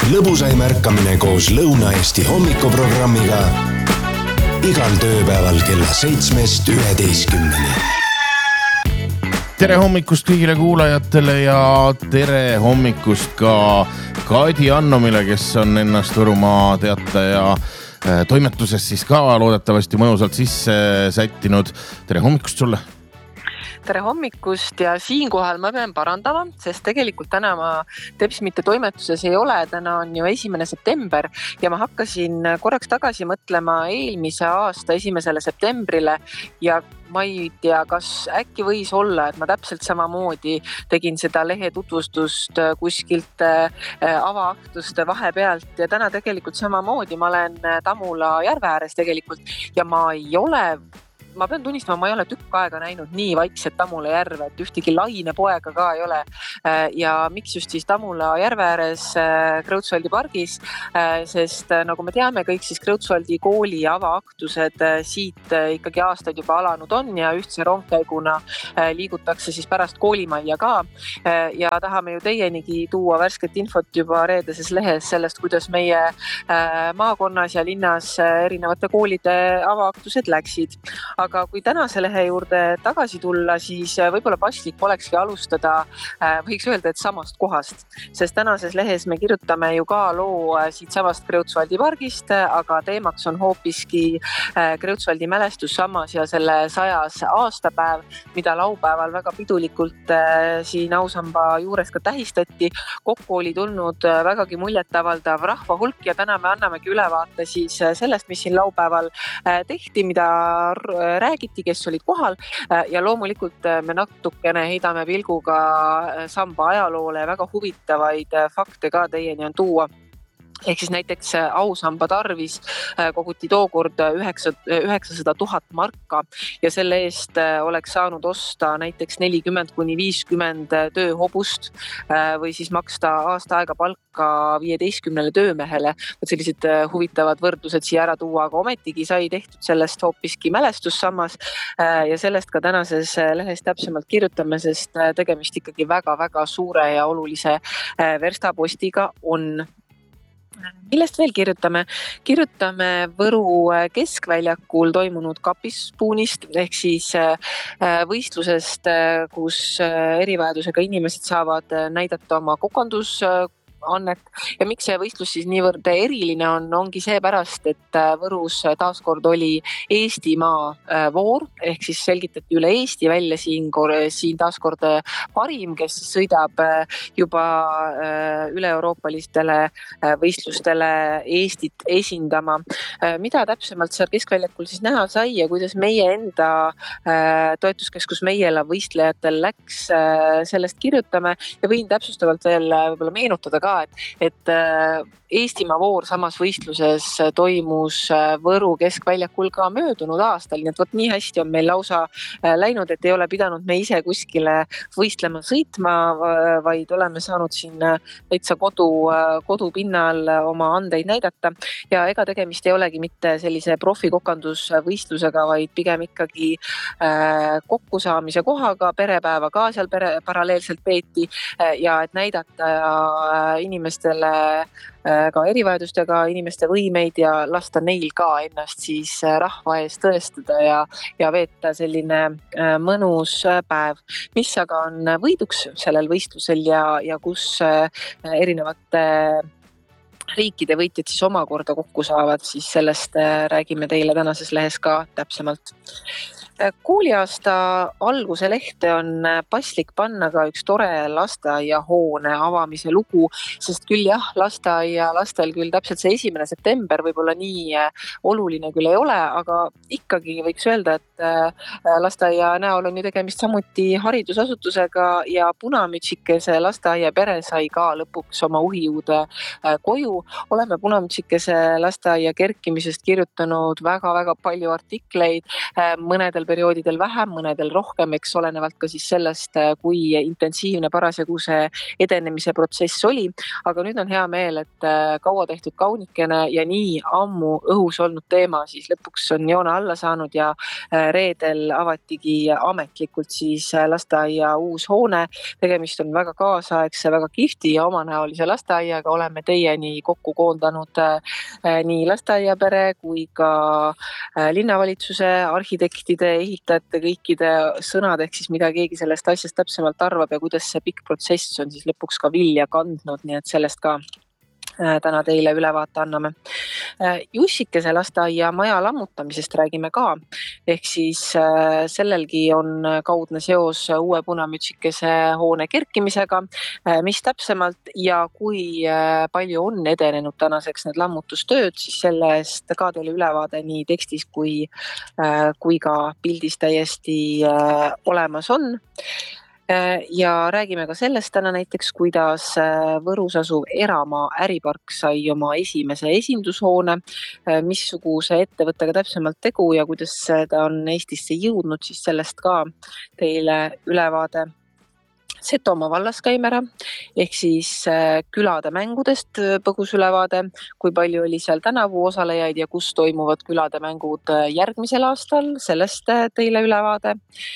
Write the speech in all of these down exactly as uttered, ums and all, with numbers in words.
lõbusaim ärkamine koos Lõuna-Eesti hommikuprogrammiga igal tööpäeval kella seitsmest üheteistkümneni. Tere hommikust kõigile kuulajatele ja tere hommikust ka Kadi Annomile, kes on ennast Võrumaa Teataja toimetuses siis ka loodetavasti mõnusalt sisse sättinud. Tere hommikust sulle! Tere hommikust ja siinkohal ma pean parandama, sest tegelikult täna ma teps mitte toimetuses ei ole, täna on ju esimene september ja ma hakkasin korraks tagasi mõtlema eelmise aasta esimesele septembrile ja ma ei tea, kas äkki võis olla, et ma täpselt samamoodi tegin seda lehe tutvustust kuskilt avaaktuste vahepealt ja täna tegelikult samamoodi ma olen Tamula järve ääres tegelikult ja ma ei ole ma pean tunnistama, ma ei ole tükk aega näinud nii vaikset Tamula järve, et ühtegi laine poega ka ei ole. Ja miks just siis Tamula järve ääres Kreutzwaldi pargis, sest nagu me teame kõik, siis Kreutzwaldi kooli avaaktused siit ikkagi aastaid juba alanud on ja ühtse rongkäiguna liigutakse siis pärast koolimajja ka. Ja tahame ju teienigi tuua värsket infot juba reedeses lehes sellest, kuidas meie maakonnas ja linnas erinevate koolide avaaktused läksid. Aga kui tänase lehe juurde tagasi tulla, siis võib-olla paslik olekski alustada, võiks öelda, et samast kohast. Sest tänases lehes me kirjutame ju ka loo siit samast Kreutzwaldi pargist, aga teemaks on hoopiski Kreutzwaldi mälestussammas ja selle sajas aastapäev, mida laupäeval väga pidulikult siin Ausamba juures ka tähistati. Kokku oli tulnud vägagi muljetavaldav rahva hulk ja täna me annamegi ülevaate siis sellest, mis siin laupäeval tehti, mida räägiti, kes olid kohal ja loomulikult me natukene heidame pilguga samba ajaloole ja väga huvitavaid fakte ka teieni on tuua. Ehk siis näiteks Ausamba tarvis koguti tookord üheksasada tuhat marka ja selle eest oleks saanud osta näiteks nelikümmend kuni viiskümmend tööhobust või siis maksta aasta aega palka viieteistkümnele töömehele. Sellised huvitavad võrdlused siia ära tuua, aga ometigi sai tehtud sellest hoopiski mälestussammas ja sellest ka tänases lehes täpsemalt kirjutame, sest tegemist ikkagi väga-väga suure ja olulise verstapostiga on. Millest veel kirjutame? Kirjutame Võru keskväljakul toimunud kapispuunist ehk siis võistlusest, kus erivajadusega inimesed saavad näidata oma kokandus annet. Ja miks see võistlus siis niivõrd eriline on, ongi see pärast, et Võrus taaskord oli Eestimaa voor, ehk siis selgitati üle Eesti välja siin, siin taaskord parim, kes sõidab juba üle-euroopalistele võistlustele Eestit esindama. Mida täpsemalt seal keskväljakul siis näha sai ja kuidas meie enda toetuskeskus Meiela võistlejatel läks, sellest kirjutame ja võin täpsustavalt veel võib-olla meenutada ka, et, et Eestimaa voor samas võistluses toimus Võru keskväljakul ka möödunud aastal, nii et võt nii hästi on meil lausa läinud, et ei ole pidanud me ise kuskile võistlema sõitma, vaid oleme saanud siin täitsa kodu, kodupinnal oma andeid näidata ja ega tegemist ei olegi mitte sellise profikokandusvõistlusega, vaid pigem ikkagi kokkusaamise kohaga, perepäeva ka seal pere, paralleelselt peeti ja et näidata inimestele ka erivajadustega inimeste võimeid ja lasta neil ka ennast siis rahva ees tõestada ja, ja veeta selline mõnus päev, mis aga on võiduks sellel võistlusel ja, ja kus erinevate riikide võitjad siis omakorda kokku saavad, siis sellest räägime teile tänases lehes ka täpsemalt. Kooliaasta alguse lehte on paslik panna ka üks tore lasteaiahoone avamise lugu, sest küll jah, lasteaia lastel küll täpselt see esimene september võib-olla nii oluline küll ei ole, aga ikkagi võiks öelda, et lasteaia näol on ju tegemist samuti haridusasutusega ja Punamütsikese lasteaia pere sai ka lõpuks oma uhijuude koju. Oleme Punamütsikese lasteaia kerkimisest kirjutanud väga-väga palju artikleid, mõnedel perioodidel vähem, mõnedel rohkem, eks olenevalt ka siis sellest, kui intensiivne parasjagu see edenemise protsess oli. Aga nüüd on hea meel, et kaua tehtud kaunikene ja nii ammu õhus olnud teema siis lõpuks on joone alla saanud ja reedel avatigi ametlikult siis lasteaia uus hoone. Tegemist on väga kaasaegse, väga kihvti ja omanäolise lasteaiaga. Oleme teieni kokku koondanud nii lasteaiapere kui ka linnavalitsuse, arhitektide, ehitajate, kõikide sõnad ehk siis mida keegi sellest asjast täpsemalt arvab ja kuidas see pikk protsess on siis lõpuks ka vilja kandnud, nii et sellest ka täna teile ülevaate anname. Jussikese lasteaia maja lammutamisest räägime ka, ehk siis sellelgi on kaudne seos uue punamütsikese hoone kerkimisega, mis täpsemalt ja kui palju on edenenud tänaseks need lammutustööd, siis sellest ka teile ülevaade nii tekstis kui, kui ka pildis täiesti olemas on. Ja räägime ka sellest täna näiteks, kuidas Võrus asuv Eramaa äripark sai oma esimese esindushoone, missuguse ettevõttega täpsemalt tegu ja kuidas ta on Eestisse jõudnud, siis sellest ka teile ülevaade. Setomaa vallas käime ära, ehk siis külade mängudest põgus ülevaade, kui palju oli seal tänavu osalejaid ja kus toimuvad külade mängud järgmisel aastal, sellest teile ülevaade.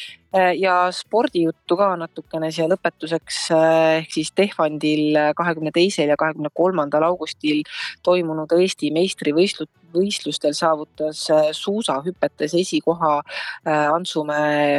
Ja spordijuttu ka natukene siia lõpetuseks, ehk siis Tehvandil kahekümne teisel ja kahekümne kolmandal augustil toimunud Eesti meistrivõistlustel saavutas suusahüpetes esikoha Ansumäe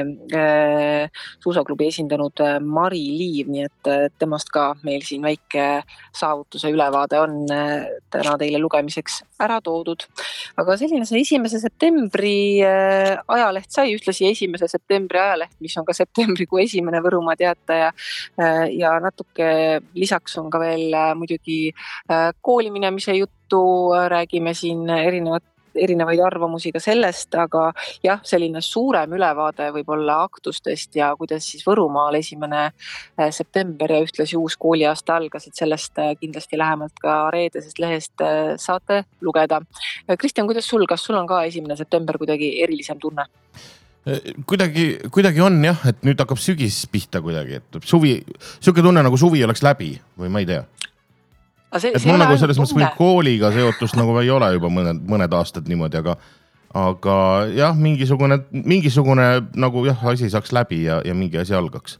suusaklubi esindanud Mari Liiv, nii et temast ka meil siin väike saavutuse ülevaade on täna teile lugemiseks ära toodud. Aga selline see esimese septembri ajaleht sai, ühtlasi esimese septembri ajaleht, mis on ka septembrikuu esimene Võrumaa Teataja ja natuke lisaks on ka veel muidugi kooli minemise juttu, räägime siin erinevat erinevaid arvamusi ka sellest, aga jah, selline suurem ülevaade võib-olla aktustest ja kuidas siis Võrumaal esimene september ja ühtlasi uus kooliaasta algasid, sellest kindlasti lähemalt ka reedesest lehest saate lugeda. Kristjan, kuidas sul, kas sul on ka esimene september kuidagi erilisem tunne? Kuidagi, kuidagi on jah, et nüüd hakkab sügis pihta kuidagi, et suvi, siuke tunne nagu suvi oleks läbi või ma ei tea. See, et mul nagu selles mõttes kooliga seotust nagu ei ole juba mõned, mõned aastad niimoodi, aga, aga jah, mingisugune, mingisugune nagu jah, asi saaks läbi ja, ja mingi asi algaks.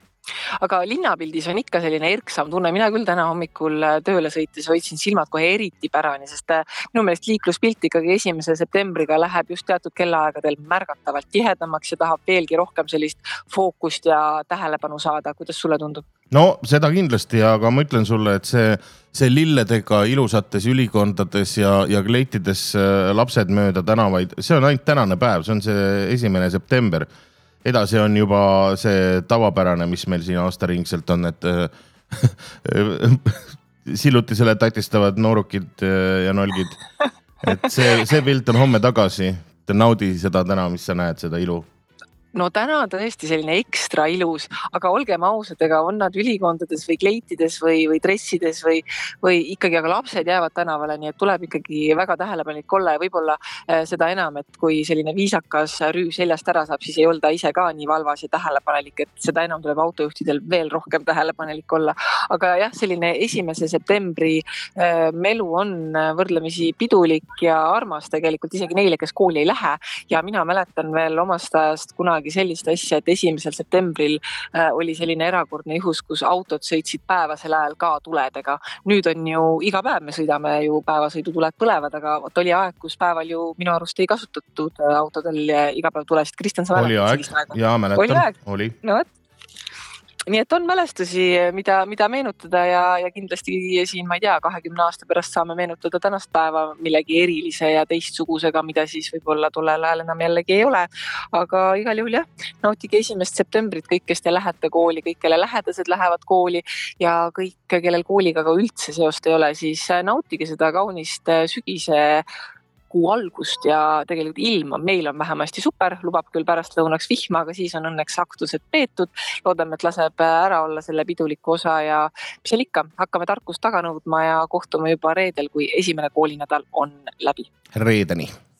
Aga linnapildis on ikka selline erksam tunne. Mina küll täna hommikul tööle sõites hoidsin silmad kohe eriti pärani, sest minu meelest liikluspilt ikkagi esimese septembriga läheb just teatud kellaaegadel märgatavalt tihedamaks ja tahab veelgi rohkem sellist fookust ja tähelepanu saada. Kuidas sulle tundub? No seda kindlasti, aga ma ütlen sulle, et see, see lilledega ilusates ülikondades ja, ja kleitides lapsed mööda tänavaid, see on ainult tänane päev, see on see esimene september. Edasi on juba see tavapärane, mis meil siin aastaringselt on, et sillutisele tatistavad noorukid ja nolgid. Et see, see pilt on homme tagasi. Naudi seda täna, mis sa näed, seda ilu. No täna on tõesti selline ekstra ilus, aga olgem ausad, ega on nad ülikondades või kleitides või, või dressides või, või ikkagi, aga lapsed jäävad tänavale, nii et tuleb ikkagi väga tähelepanelik olla ja võib-olla seda enam, et kui selline viisakas rüü seljast ära saab, siis ei olda ise ka nii valvas ja tähelepanelik, et seda enam tuleb autojuhtidel veel rohkem tähelepanelik olla. Aga jah, selline esimese septembri melu on võrdlemisi pidulik ja armas tegelikult isegi neile, kes kooli ei lähe ja mina mäletan veel omast ajast kunagi sellist asja, et esimesel septembril äh, oli selline erakordne juhus, kus autod sõitsid päevasel ajal ka tuledega. Nüüd on ju iga päev me sõidame ju päevasõidutuled põlevad, aga oli aeg, kus päeval ju minu arust ei kasutatud autodel iga päev tulesid. Kristjan, sa oli aeg, jaa mäletan, oli. oli. No, nii et on mälestusi, mida, mida meenutada ja, ja kindlasti siin, ma ei tea, kahekümne aasta pärast saame meenutada tänast päeva millegi erilise ja teistsugusega, mida siis võib-olla tollel ajal enam jällegi ei ole. Aga igal juhul jah, nautige esimest septembrit kõik, kes te lähete kooli, kõik, kelle lähedased lähevad kooli ja kõik, kellel kooliga ka üldse seost ei ole, siis nautige seda kaunist sügise kuu algust ja tegelikult ilm on, meil on vähemasti super, lubab küll pärast lõunaks vihma, aga siis on õnneks aktused peetud. Loodame, et laseb ära olla selle piduliku osa ja mis seal ikka, hakkame tarkust taga nõudma ja kohtume juba reedel, kui esimene koolinädal on läbi. Reedeni.